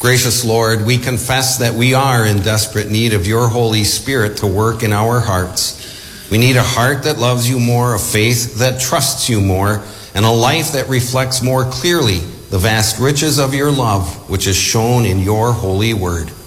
Gracious Lord, we confess that we are in desperate need of your Holy Spirit to work in our hearts. We need a heart that loves you more, a faith that trusts you more, and a life that reflects more clearly the vast riches of your love, which is shown in your holy word.